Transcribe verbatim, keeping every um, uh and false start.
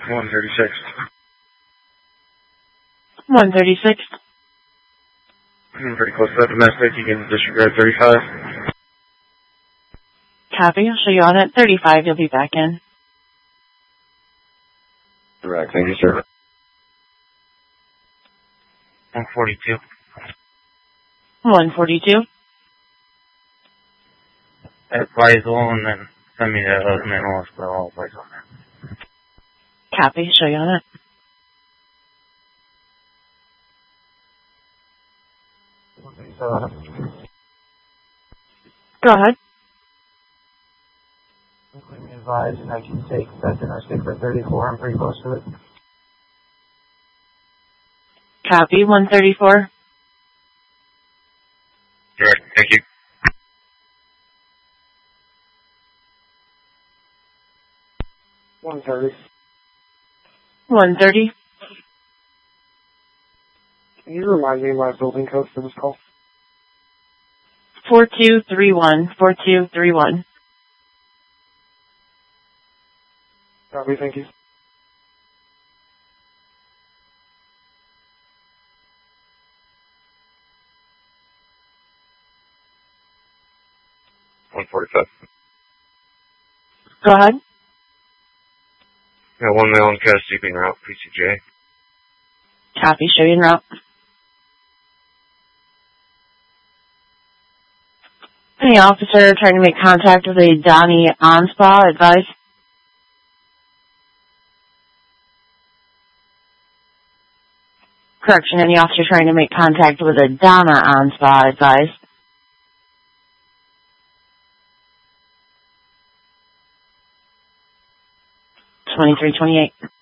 one thirty-six. one thirty-six. I'm pretty close to that domestic. You can disregard thirty-five. Copy. I'll show you on at thirty-five. You'll be back in. Correct. Thank you, sir. one forty-two. one forty-two. At Faisal, and then send me the uh, manual as well. All Faisal. Copy. Show you on it. Go ahead. I'm advised, and I can take that domestic for thirty-four. I'm pretty close to it. Copy. one thirty-four. Correct. Thank you. one thirty. one thirty. Can you remind me of my building code for this call? four two three one. four two three one. Copy, thank you. one forty-five. Go ahead. Yeah, one male in cast sleeping route, P C J. Copy. Show you en route. Any officer trying to make contact with a Donnie Onspa, advise. Correction, any officer trying to make contact with a Donna Onspa, advise. twenty-three twenty-eight.